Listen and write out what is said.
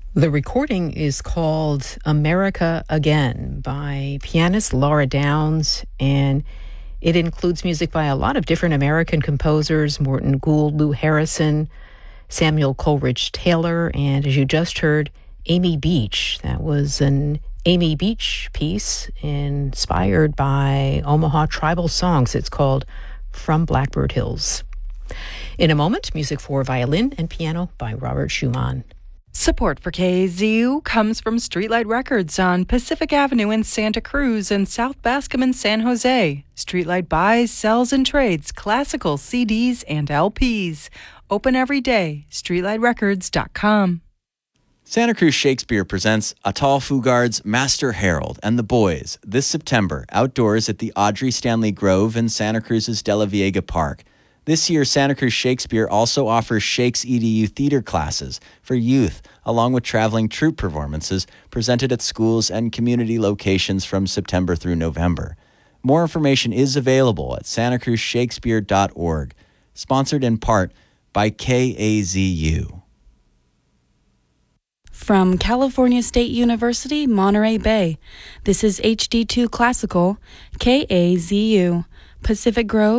The recording is called America Again by pianist Laura Downs, and it includes music by a lot of different American composers: Morton Gould, Lou Harrison, Samuel Coleridge Taylor, and as you just heard, Amy Beach. That was an Amy Beach piece inspired by Omaha tribal songs. It's called From Blackbird Hills. In a moment, music for violin and piano by Robert Schumann. Support for KAZU comes from Streetlight Records on Pacific Avenue in Santa Cruz and South Bascom in San Jose. Streetlight buys, sells, and trades classical CDs and LPs. Open every day. StreetlightRecords.com. Santa Cruz Shakespeare presents Atal Fugard's Master Harold and the Boys this September outdoors at the Audrey Stanley Grove in Santa Cruz's De La Viega Park. This year, Santa Cruz Shakespeare also offers Shakes EDU theater classes for youth, along with traveling troupe performances presented at schools and community locations from September through November. More information is available at santacruzshakespeare.org, sponsored in part by KAZU. From California State University, Monterey Bay, this is HD2 Classical, KAZU, Pacific Grove,